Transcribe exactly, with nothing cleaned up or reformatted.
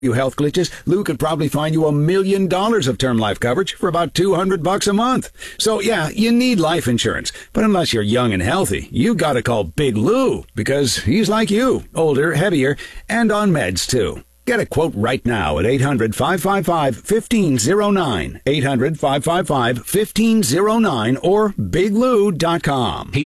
You health glitches, Lou could probably find you a million dollars of term life coverage for about two hundred bucks a month. So yeah, you need life insurance. But unless you're young and healthy, you gotta call Big Lou, because he's like you, older, heavier, and on meds too. Get a quote right now at eight hundred, five five five, one five zero nine, eight hundred, five five five, one five zero nine, or big lou dot com.